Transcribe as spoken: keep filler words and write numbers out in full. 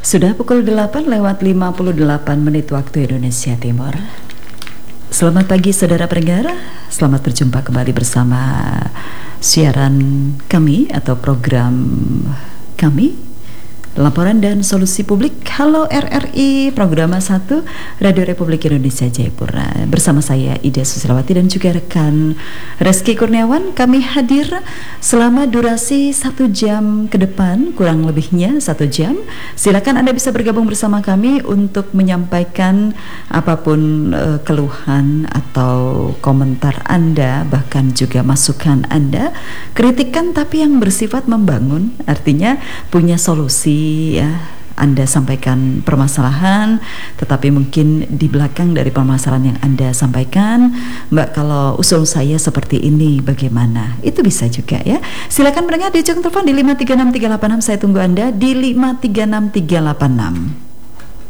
Sudah pukul delapan lewat lima puluh delapan menit waktu Indonesia Timur. Selamat pagi saudara pendengar, selamat berjumpa kembali bersama siaran kami atau program kami, Laporan dan Solusi Publik. Halo R R I, program satu Radio Republik Indonesia Jayapura. Bersama saya Ida Susilawati dan juga rekan Reski Kurniawan. Kami hadir selama durasi satu jam ke depan, kurang lebihnya satu jam. Silakan Anda bisa bergabung bersama kami untuk menyampaikan apapun uh, keluhan atau komentar Anda, bahkan juga masukan Anda, kritikan tapi yang bersifat membangun, artinya punya solusi. Ya, Anda sampaikan permasalahan, tetapi mungkin di belakang dari permasalahan yang Anda sampaikan, Mbak, kalau usul saya seperti ini bagaimana? Itu bisa juga ya. Silakan mendengar di ujung telepon di lima tiga enam tiga delapan enam. Saya tunggu Anda di lima tiga enam tiga delapan enam.